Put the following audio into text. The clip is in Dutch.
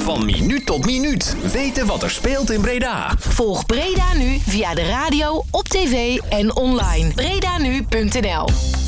Van minuut tot minuut. Weten wat er speelt in Breda. Volg Breda Nu via de radio, op tv en online. bredanu.nl